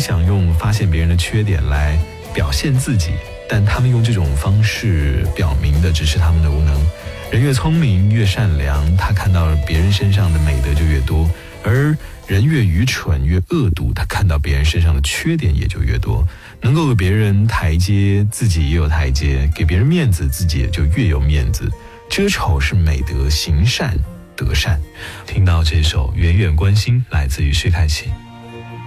想用发现别人的缺点来表现自己，但他们用这种方式表明的只是他们的无能。人越聪明越善良，他看到别人身上的美德就越多，而人越愚蠢越恶毒，他看到别人身上的缺点也就越多。能够给别人台阶，自己也有台阶，给别人面子，自己也就越有面子。遮丑是美德，行善得善。听到这首远远关心，来自于薛凯琪。